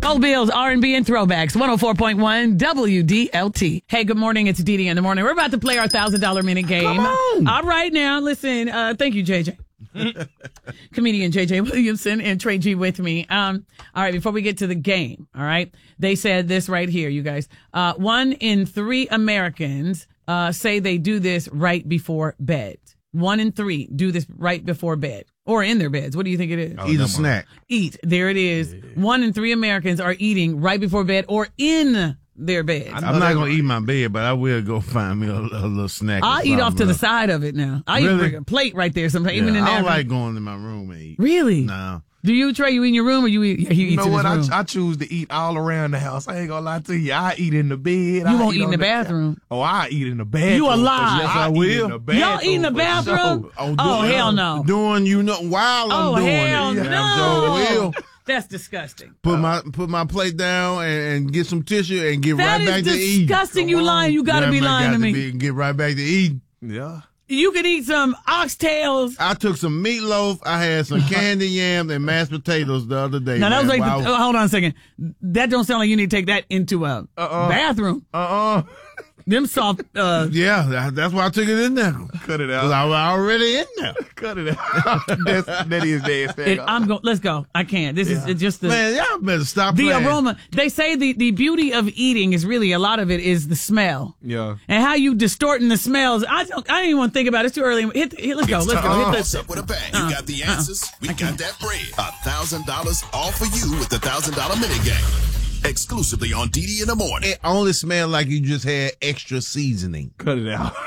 Old Bills, R&B, and throwbacks. 104.1 WDLT. Hey, good morning. It's Dee Dee in the morning. We're about to play our $1,000 minute game. Come on. All right, now, listen. Thank you, JJ. Comedian JJ Williamson and Trey G with me. All right, before we get to the game, all right, they said this right here, you guys. 1 in 3 Americans say they do this right before bed. 1 in 3 do this right before bed or in their beds. What do you think it is? Eat a snack. Eat. There it is. Yeah. 1 in 3 Americans are eating right before bed or in their beds. I'm not going to eat my bed, but I will go find me a little snack. I'll eat off to the side of it now. I even bring a plate right there sometimes. Yeah, even in I don't like going to my room and eat. Really? No. Do you, Trey? You eat in your room or you eat? You know what? I choose to eat all around the house. I ain't gonna lie to you. I eat in the bed. You won't eat in the bathroom. I eat in the bathroom. You a lie. Yes, I will. Y'all eat in the bathroom? Sure. Hell no. While I'm doing hell it. No. I sure will. That's disgusting. Put my plate down and get some tissue and get right back to eating. That is disgusting. You lying. You gotta be lying to me. Get right back to eating. Yeah. You could eat some oxtails. I took some meatloaf. I had some candy yams and mashed potatoes the other day. Now that was like, hold on a second. That don't sound like you need to take that into a bathroom. Them soft. Yeah, that's why I took it in there. Cut it out. 'Cause I was already in there. Cut it out. that is nasty. Let's go. I can't. This is just the. Man, y'all better stop the playing. aroma. They say the beauty of eating is really a lot of it is the smell. Yeah. And how you distorting the smells. I don't even want to think about it. It's too early. Let's go. Let's go. What's up with a bang? You got the answers. We got that bread. $1,000 all for you with the $1,000 minute game. Exclusively on Dee Dee in the morning. It only smells like you just had extra seasoning. Cut it out.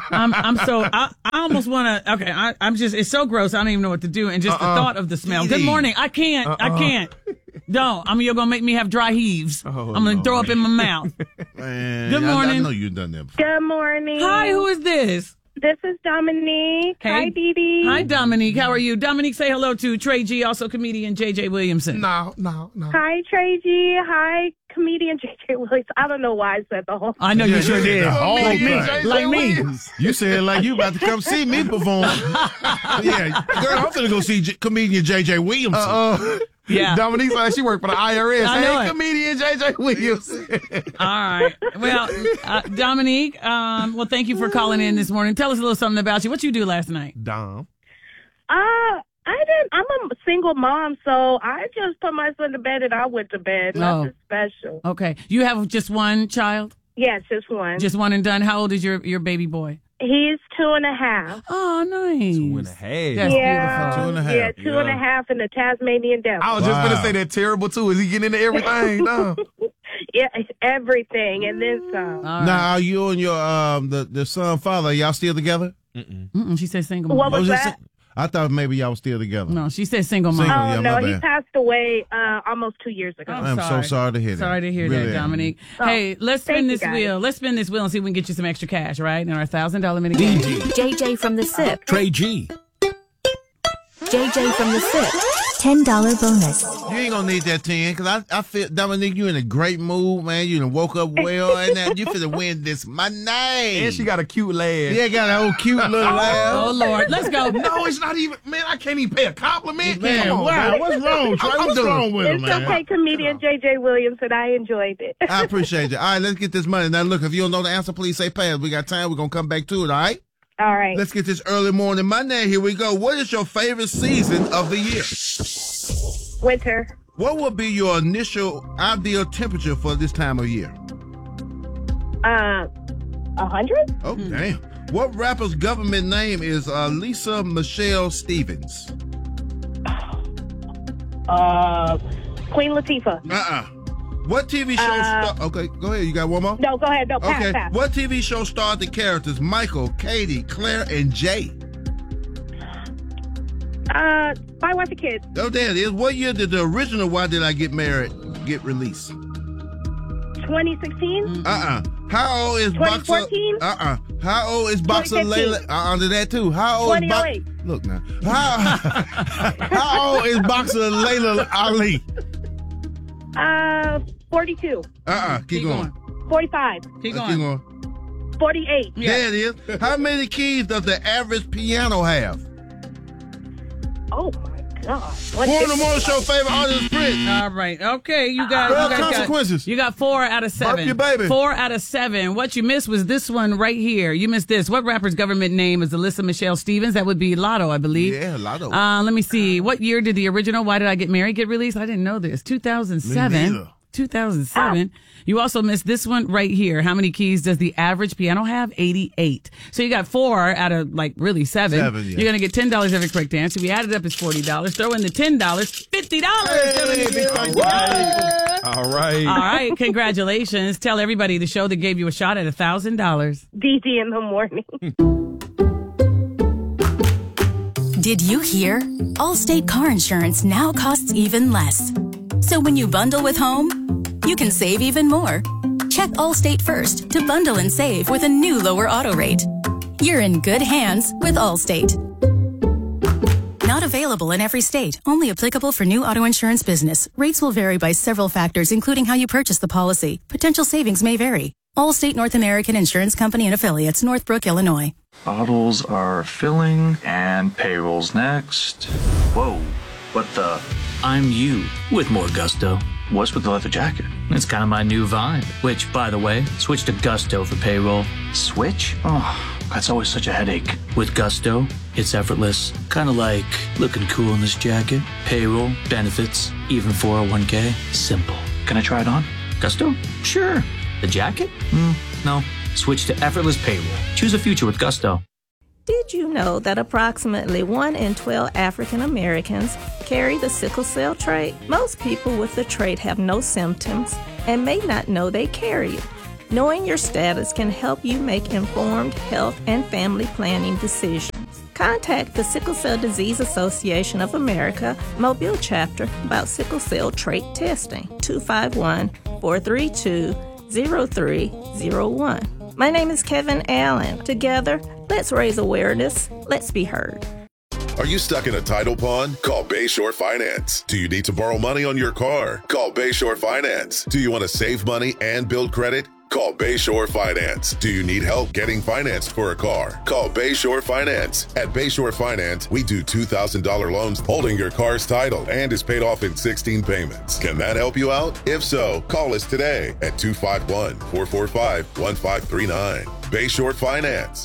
I almost want to. Okay, I'm just. It's so gross. I don't even know what to do. And just the thought of the smell. Good morning. I can't. I can't. Don't. You're gonna make me have dry heaves. I'm gonna throw up in my mouth. Man, good morning. I know you've done that before. Good morning. Hi. Who is this? This is Dominique. Hey. Hi, Dee Dee. Hi, Dominique. How are you? Dominique, say hello to Trey G, also comedian JJ Williamson. No. Hi, Trey G. Hi, comedian JJ Williamson. I don't know why I said the whole. I know you sure did. Like me. You said like you about to come see me perform. Yeah, girl, I'm finna go see comedian JJ Williamson. Yeah. Dominique's like she worked for the IRS. I know it. Comedian JJ Williamson. All right. Well, Dominique, well, thank you for calling in this morning. Tell us a little something about you. What you do last night? Dom. I didn't. I'm a single mom, so I just put myself to bed and I went to bed. Nothing special. Okay. You have just one child? Yes, just one. Just one and done. How old is your baby boy? He's 2.5. Oh, nice. 2.5. That's beautiful. 2.5. Yeah, 2.5 in the Tasmanian devil. I was just going to say that terrible, too. Is he getting into everything? No. Yeah, everything, and then some. Right. Now, are you and your the son father, are y'all still together? She said single mom. What was that? I thought maybe y'all were still together. No, she said single mom. Single, Oh, yeah, no, my he bad. passed away almost 2 years ago. I'm so sorry to hear that. Sorry to hear Really that, am. Dominique. Oh, hey, let's spin thank you, this guys. wheel. Let's spin this wheel and see if we can get you some extra cash, right? In our $1,000 minute game. JJ from the SIP. Trey G. JJ from the SIP. $10 bonus. You ain't gonna need that 10 because I feel Dominique, you in a great mood, man. You done woke up well and that you finna win this money. And she got a cute laugh. Yeah, got a whole cute little laugh. Oh, Lord. Let's go. No, it's not even. Man, I can't even pay a compliment. Man, Come on, wow, man. what's wrong, Trey? I'm What's done. wrong with him, It's man? okay, comedian JJ Williamson. I enjoyed it. I appreciate it. All right, let's get this money. Now, look, if you don't know the answer, please say pass. We got time. We're going to come back to it, all right? All right. Let's get this early morning Monday. Here we go. What is your favorite season of the year? Winter. What would be your initial ideal temperature for this time of year? 100? Oh, damn. What rapper's government name is Lisa Michelle Stevens? Queen Latifah. What TV show okay, go ahead. You got one more? No, go ahead. No, pass, Okay. pass. What TV show starred the characters Michael, Katie, Claire, and Jay? Bye, Watch the Kids. Oh, there it is. What year did the original Why Did I Get Married get released? 2016? How old is boxer? 2014? How old is boxer 2015. Layla? Under that too. How old is 2008. Look now. How old is boxer Layla Ali? 42. Keep going. 45. Keep Keep going. going. 48. Yeah. There it is. How many keys does the average piano have? Oh, my God. Who on the morning show favorite artist is Prince? All right. Okay, you got consequences. You got 4 out of 7. Burp your baby. 4 out of 7. What you missed was this one right here. You missed this. What rapper's government name is Alyssa Michelle Stevens? That would be Lotto, I believe. Yeah, Lotto. Let me see. What year did the original Why Did I Get Married get released? I didn't know this. 2007. Me neither. 2007. You also missed this one right here. How many keys does the average piano have? 88. So you got 4 out of really 7. Yeah. You're going to get $10 every correct answer. If you add it up, it's $40. Throw in the $10, $50. All right. All right. Congratulations. Tell everybody the show that gave you a shot at $1,000. DD in the morning. Did you hear? Allstate car insurance now costs even less. So when you bundle with home, you can save even more. Check Allstate first to bundle and save with a new lower auto rate. You're in good hands with Allstate. Not available in every state. Only applicable for new auto insurance business. Rates will vary by several factors, including how you purchase the policy. Potential savings may vary. Allstate North American Insurance Company and Affiliates, Northbrook, Illinois. Bottles are filling and payroll's next. Whoa, what the? I'm you with more gusto. What's with the leather jacket? It's kind of my new vibe, which, by the way, switch to Gusto for payroll. Switch? Oh, that's always such a headache. With Gusto, it's effortless. Kind of like looking cool in this jacket. Payroll, benefits, even 401k. Simple. Can I try it on? Gusto? Sure. The jacket? No. Switch to effortless payroll. Choose a future with Gusto. Did you know that approximately 1 in 12 African Americans carry the sickle cell trait? Most people with the trait have no symptoms and may not know they carry it. Knowing your status can help you make informed health and family planning decisions. Contact the Sickle Cell Disease Association of America Mobile Chapter about sickle cell trait testing. 251-432-0301. My name is Kevin Allen. Together, let's raise awareness. Let's be heard. Are you stuck in a title pond? Call Bayshore Finance. Do you need to borrow money on your car? Call Bayshore Finance. Do you want to save money and build credit? Call Bayshore Finance. Do you need help getting financed for a car? Call Bayshore Finance. At Bayshore Finance, we do $2,000 loans holding your car's title and is paid off in 16 payments. Can that help you out? If so, call us today at 251-445-1539. Bayshore Finance,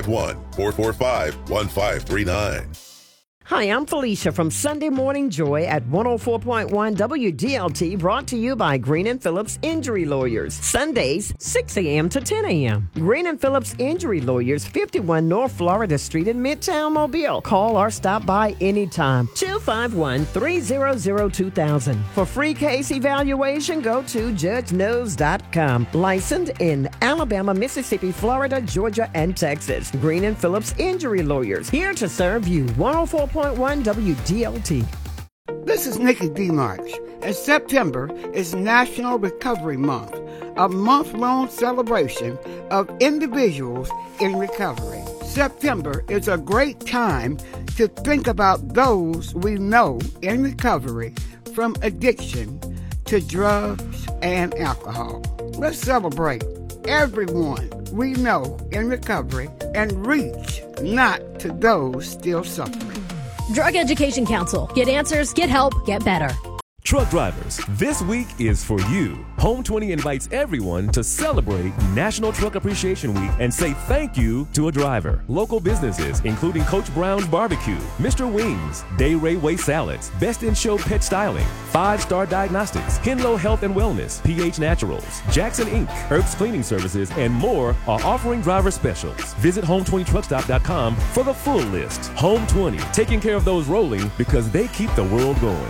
251-445-1539. Hi, I'm Felicia from Sunday Morning Joy at 104.1 WDLT, brought to you by Green & Phillips Injury Lawyers. Sundays, 6 a.m. to 10 a.m. Green & Phillips Injury Lawyers, 51 North Florida Street in Midtown Mobile. Call or stop by anytime. 251-300-2000. For free case evaluation, go to judgeknows.com. Licensed in Alabama, Mississippi, Florida, Georgia, and Texas. Green & Phillips Injury Lawyers, here to serve you. 104.1 WDLT. This is Nikki DeMarch, and September is National Recovery Month, a month-long celebration of individuals in recovery. September is a great time to think about those we know in recovery, from addiction to drugs and alcohol. Let's celebrate everyone we know in recovery and reach not to those still suffering. Drug Education Council. Get answers, get help, get better. Truck drivers, this week is for you. Home 20 invites everyone to celebrate National Truck Appreciation Week and say thank you to a driver. Local businesses, including Coach Brown's Barbecue, Mr. Wings, Day Ray Way Salads, Best in Show Pet Styling, 5-Star Diagnostics, Henlo Health and Wellness, PH Naturals, Jackson Inc., Herbst Cleaning Services, and more are offering driver specials. Visit home20truckstop.com for the full list. Home 20, taking care of those rolling because they keep the world going.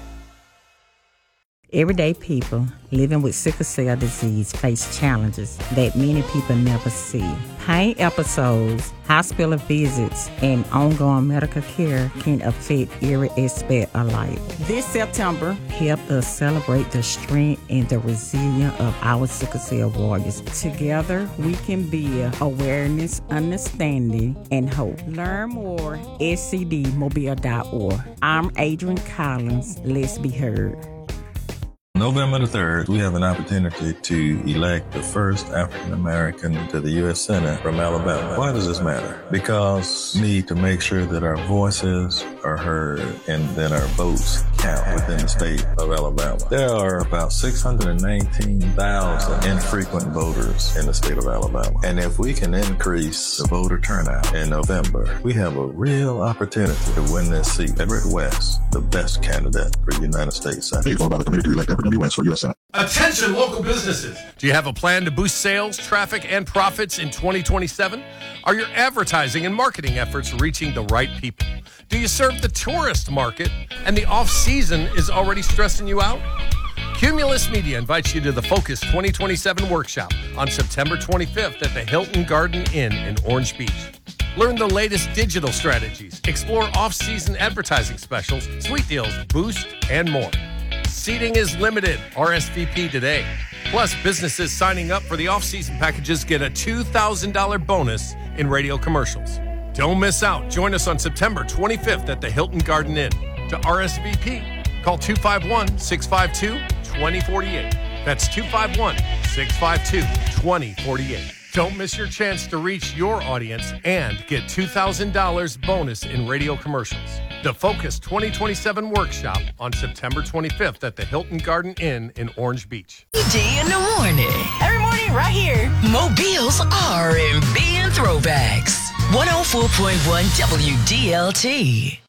Everyday people living with sickle cell disease face challenges that many people never see. Pain episodes, hospital visits, and ongoing medical care can affect every aspect of life. This September, help us celebrate the strength and the resilience of our sickle cell warriors. Together, we can build awareness, understanding, and hope. Learn more at scdmobile.org. I'm Adrian Collins. Let's be heard. November the 3rd, we have an opportunity to elect the first African American to the U.S. Senate from Alabama. Why does this matter? Because we need to make sure that our voices are heard and that our votes count. count within the state of Alabama. There are about 619,000 infrequent voters in the state of Alabama. And if we can increase the voter turnout in November, we have a real opportunity to win this seat. Everett West, the best candidate for United States Senate. Paid for by the committee to elect Everett W. West for U.S. Senate. Attention local businesses. Do you have a plan to boost sales, traffic, and profits in 2027? Are your advertising and marketing efforts reaching the right people? Do you serve the tourist market and the off-season is already stressing you out? Cumulus Media invites you to the Focus 2027 workshop on September 25th at the Hilton Garden Inn in Orange Beach. Learn the latest digital strategies, explore off-season advertising specials, sweet deals, boost, and more. Seating is limited. RSVP today. Plus, businesses signing up for the off-season packages get a $2,000 bonus in radio commercials. Don't miss out. Join us on September 25th at the Hilton Garden Inn. To RSVP, call 251-652-2048. That's 251-652-2048. Don't miss your chance to reach your audience and get $2,000 bonus in radio commercials. The Focus 2027 workshop on September 25th at the Hilton Garden Inn in Orange Beach. DJ in the morning. Every morning right here. Mobile's R&B and throwbacks. 104.1 WDLT.